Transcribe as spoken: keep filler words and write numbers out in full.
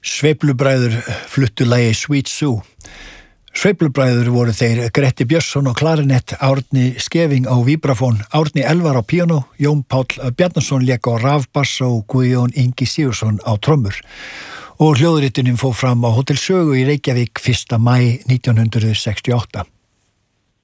Sveiflubræður fluttu lagið Sweet Sue. Sveiflubræður voru þeir Gretti Björnsson á klarinett, Árni Skeving á víbrafón, Árni Elvar á píanó, Jón Páll Bjarnason lék á rafbass og Guðjón Ingi Sigurðsson á trommur. Og hljóðritunin fór fram á Hótel Sögu í Reykjavík fyrsta maí nítján hundruð sextíu og átta.